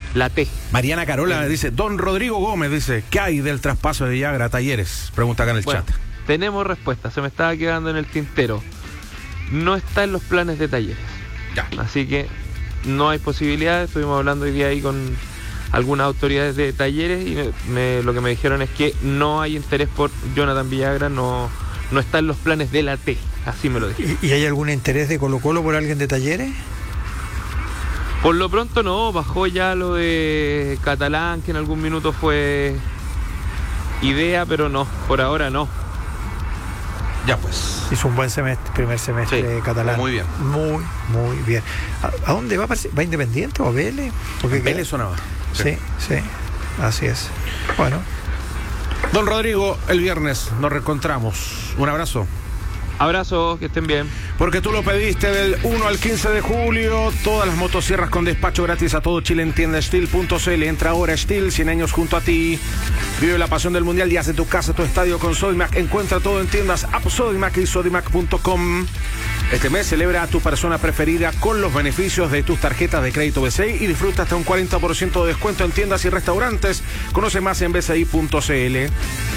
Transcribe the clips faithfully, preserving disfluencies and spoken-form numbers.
la T. Mariana Carola eh, dice, don Rodrigo Gómez dice, ¿qué hay del traspaso de Villagra a Talleres? Pregunta acá en el bueno, chat. Tenemos respuesta, se me estaba quedando en el tintero. No está en los planes de Talleres. Ya. Así que no hay posibilidades. Estuvimos hablando hoy día ahí con algunas autoridades de Talleres y me, me, lo que me dijeron es que no hay interés por Jonathan Villagra, no, no está en los planes de la T, así me lo dijeron. ¿Y, y hay algún interés de Colo Colo por alguien de Talleres? Por lo pronto no, bajó ya lo de Catalán, que en algún minuto fue idea, pero no, por ahora no. Ya pues. Hizo un buen semestre, primer semestre Sí, Catalán. muy bien. Muy, muy bien. ¿A, a dónde va? ¿Va a Independiente o a Vélez? Porque Vélez sonaba. Sí, sí, así es. Bueno. Don Rodrigo, el viernes nos reencontramos. Un abrazo. Abrazo, que estén bien. Porque tú lo pediste del uno al quince de julio. Todas las motosierras con despacho gratis a todo Chile en tienda steel punto c l. Entra ahora Steel, cien años junto a ti. Vive la pasión del mundial y hace tu casa, tu estadio con Sodimac. Encuentra todo en tiendas App Sodimac y sodimac punto com. Este mes celebra a tu persona preferida con los beneficios de tus tarjetas de crédito B C I y disfruta hasta un cuarenta por ciento de descuento en tiendas y restaurantes. Conoce más en b c i punto c l.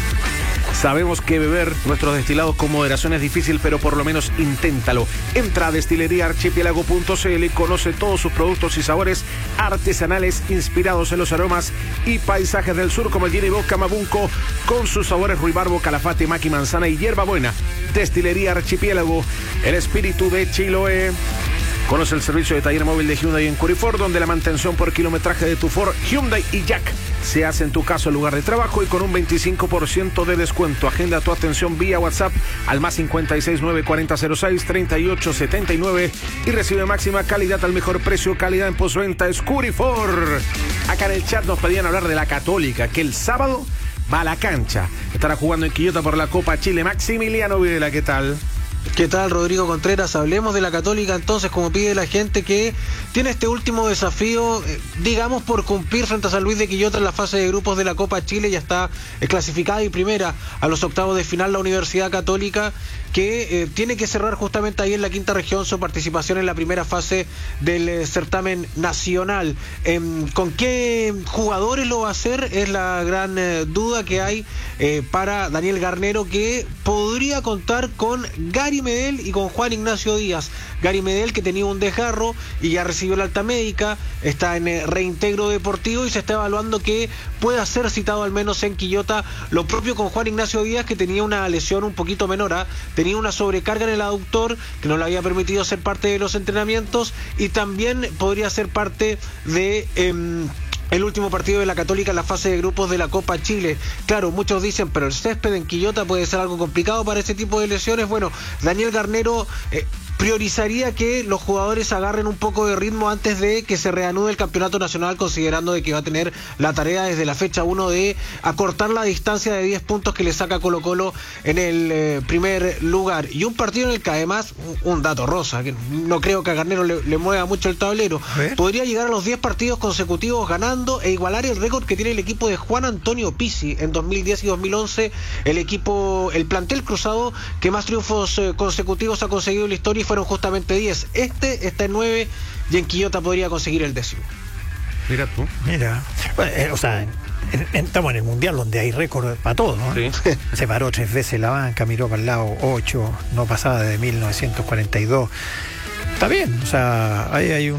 Sabemos que beber nuestros destilados con moderación es difícil, pero por lo menos inténtalo. Entra a destilería archipiélago punto c l y conoce todos sus productos y sabores artesanales inspirados en los aromas y paisajes del sur, como el Gin y Vodka Mabunco, con sus sabores ruibarbo, calafate, maqui, manzana y hierbabuena. Destilería Archipiélago, el espíritu de Chiloé. Conoce el servicio de taller móvil de Hyundai en Curifort, donde la mantención por kilometraje de tu Ford, Hyundai y Jack se hace en tu casa o lugar de trabajo y con un veinticinco por ciento de descuento. Agenda tu atención vía WhatsApp al más cincuenta y seis nueve cuarenta cero seis treinta y ocho setenta y nueve y recibe máxima calidad al mejor precio. Calidad en postventa es Curifort. Acá en el chat nos pedían hablar de la Católica, que el sábado va a la cancha. Estará jugando en Quillota por la Copa Chile. Maximiliano Videla, ¿qué tal? ¿Qué tal, Rodrigo Contreras? Hablemos de la Católica entonces, como pide la gente, que tiene este último desafío, eh, digamos, por cumplir frente a San Luis de Quillota en la fase de grupos de la Copa Chile. Ya está eh, clasificada y primera a los octavos de final la Universidad Católica, que eh, tiene que cerrar justamente ahí en la quinta región su participación en la primera fase del eh, certamen nacional. Eh, ¿Con qué jugadores lo va a hacer? Es la gran eh, duda que hay eh, para Daniel Garnero, que podría contar con Gary Medel y con Juan Ignacio Díaz. Gary Medel, que tenía un desgarro y ya recibió la alta médica, está en eh, reintegro deportivo y se está evaluando que pueda ser citado al menos en Quillota. Lo propio con Juan Ignacio Díaz, que tenía una lesión un poquito menor, ¿eh? tenía una sobrecarga en el aductor que no le había permitido ser parte de los entrenamientos y también podría ser parte de eh, el último partido de la Católica en la fase de grupos de la Copa Chile. Claro, muchos dicen, pero el césped en Quillota puede ser algo complicado para ese tipo de lesiones. Bueno, Daniel Garnero eh, priorizaría que los jugadores agarren un poco de ritmo antes de que se reanude el campeonato nacional, considerando de que va a tener la tarea desde la fecha uno de acortar la distancia de diez puntos que le saca Colo Colo en el eh, primer lugar. Y un partido en el que además, un, un dato rosa, que no creo que a Garnero le, le mueva mucho el tablero, podría llegar a los diez partidos consecutivos ganando e igualar el récord que tiene el equipo de Juan Antonio Pizzi en dos mil diez y dos mil once, el equipo, el plantel cruzado que más triunfos eh, consecutivos ha conseguido en la historia, y fueron justamente diez. Este está en nueve y en Quillota podría conseguir el décimo. Mira tú. Mira, bueno, eh, o sea, en, en, estamos en el Mundial donde hay récord para todo, ¿no? Sí. Se paró tres veces la banca, miró para el lado ocho, no pasaba desde mil novecientos cuarenta y dos. Está bien, o sea, ahí hay un,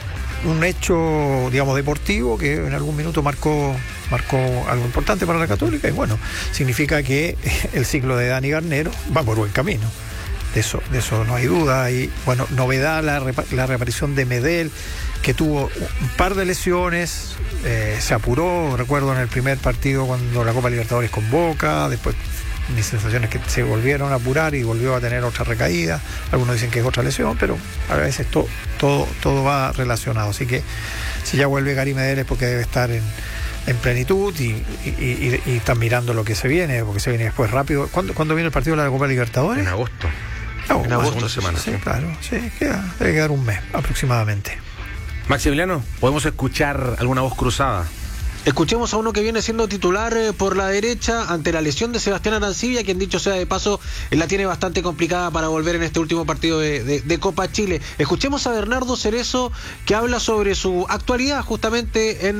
un hecho, digamos, deportivo que en algún minuto marcó marcó algo importante para la Católica, y bueno, significa que el ciclo de Dani Garnero va por buen camino. De eso, de eso no hay duda. Y bueno, novedad la, la reaparición de Medel, que tuvo un par de lesiones, eh, se apuró, recuerdo en el primer partido cuando la Copa Libertadores con Boca, después mis sensaciones que se volvieron a apurar y volvió a tener otra recaída. Algunos dicen que es otra lesión, pero a veces to, todo, todo va relacionado. Así que si ya vuelve Gary Medel es porque debe estar en, en plenitud y, y, y, y están mirando lo que se viene, porque se viene después rápido. ¿Cuándo, ¿cuándo viene el partido de la Copa Libertadores? En agosto. Oh, en agosto, semana. Sí, sí, claro, sí, queda, debe quedar un mes aproximadamente. Maximiliano, ¿podemos escuchar alguna voz cruzada? Escuchemos a uno que viene siendo titular eh, por la derecha ante la lesión de Sebastián Arancibia, quien, dicho sea de paso, eh, la tiene bastante complicada para volver en este último partido de, de, de Copa Chile. Escuchemos a Bernardo Cerezo, que habla sobre su actualidad justamente en